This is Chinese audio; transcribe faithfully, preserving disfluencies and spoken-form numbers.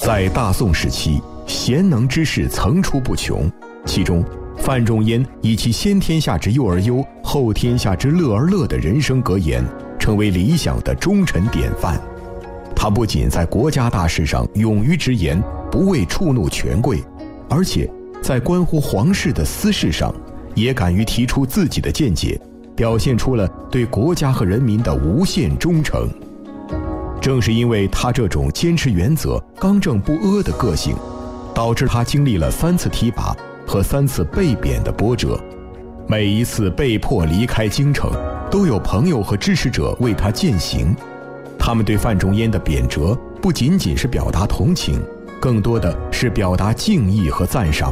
在大宋时期，贤能之士层出不穷，其中范仲淹以其先天下之忧而忧，后天下之乐而乐的人生格言，成为理想的忠臣典范。他不仅在国家大事上勇于直言，不畏触怒权贵，而且在关乎皇室的私事上，也敢于提出自己的见解，表现出了对国家和人民的无限忠诚。正是因为他这种坚持原则、刚正不阿的个性，导致他经历了三次提拔和三次被贬的波折。每一次被迫离开京城，都有朋友和支持者为他践行。他们对范仲淹的贬谪不仅仅是表达同情，更多的是表达敬意和赞赏。